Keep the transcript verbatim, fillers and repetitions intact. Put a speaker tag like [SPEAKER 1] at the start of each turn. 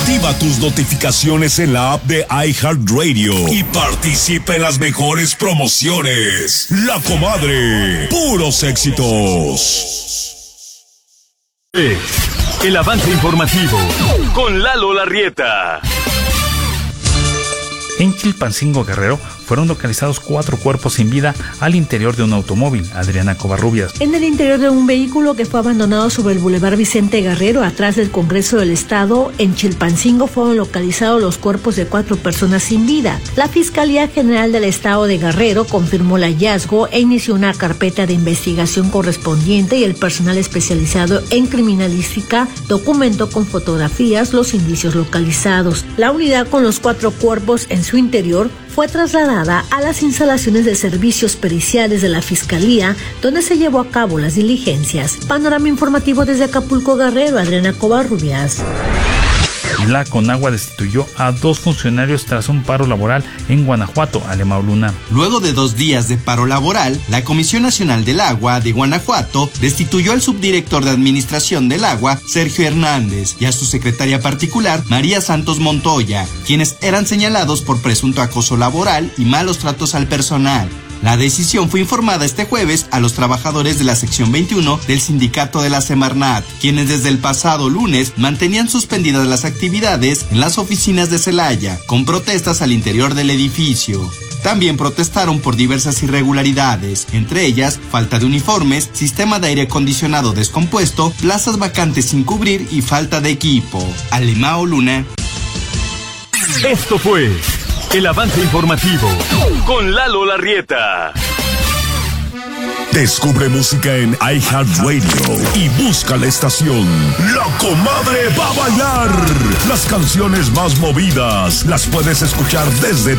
[SPEAKER 1] Activa tus notificaciones en la app de iHeartRadio y participa en las mejores promociones. La Comadre, puros éxitos.
[SPEAKER 2] El avance informativo con Lalo Larrieta.
[SPEAKER 3] En Chilpancingo, Guerrero, fueron localizados cuatro cuerpos sin vida al interior de un automóvil. Adriana Covarrubias.
[SPEAKER 4] En el interior de un vehículo que fue abandonado sobre el Boulevard Vicente Guerrero, atrás del Congreso del Estado, en Chilpancingo, fueron localizados los cuerpos de cuatro personas sin vida. La Fiscalía General del Estado de Guerrero confirmó el hallazgo e inició una carpeta de investigación correspondiente, y el personal especializado en criminalística documentó con fotografías los indicios localizados. La unidad con los cuatro cuerpos en su interior fue trasladada a las instalaciones de servicios periciales de la Fiscalía, donde se llevó a cabo las diligencias. Panorama informativo desde Acapulco, Guerrero, Adriana Covarrubias.
[SPEAKER 3] La Conagua destituyó a dos funcionarios tras un paro laboral en Guanajuato. Alemão Luna.
[SPEAKER 5] Luego de dos días de paro laboral, la Comisión Nacional del Agua de Guanajuato destituyó al subdirector de Administración del Agua, Sergio Hernández, y a su secretaria particular, María Santos Montoya, quienes eran señalados por presunto acoso laboral y malos tratos al personal. La decisión fue informada este jueves a los trabajadores de la sección veintiuno del sindicato de la Semarnat, quienes desde el pasado lunes mantenían suspendidas las actividades en las oficinas de Celaya, con protestas al interior del edificio. También protestaron por diversas irregularidades, entre ellas falta de uniformes, sistema de aire acondicionado descompuesto, plazas vacantes sin cubrir y falta de equipo. Alemão Luna.
[SPEAKER 2] Esto fue el avance informativo con Lalo Larrieta.
[SPEAKER 1] Descubre música en iHeartRadio y busca la estación La Comadre va a bailar. Las canciones más movidas las puedes escuchar desde